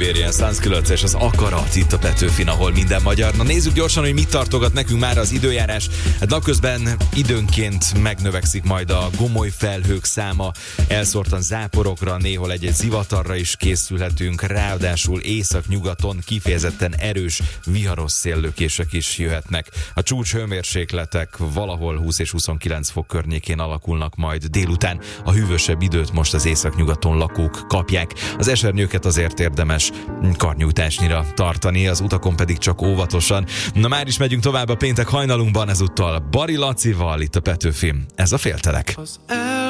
Experience, Sunskillet és az Akarat itt a Petőfin, ahol minden magyar. Na nézzük gyorsan, hogy mit tartogat nekünk már az időjárás. Hát napközben időnként megnövekszik majd a gomoly felhők száma, elszórtan záporokra, néhol egy-egy zivatarra is készülhetünk, ráadásul észak-nyugaton kifejezetten erős, viharos széllökések is jöhetnek. A csúcs hőmérsékletek valahol 20 és 29 fok környékén alakulnak majd délután. A hűvösebb időt most az észak-nyugaton lakók kapják. Az esernyőket azért érdemes karnyújtásnyira tartani, az utakon pedig csak óvatosan. Na már is megyünk tovább a péntek hajnalunkban, ezúttal Bari Lacival itt a Petőfin. Ez a Féltelek.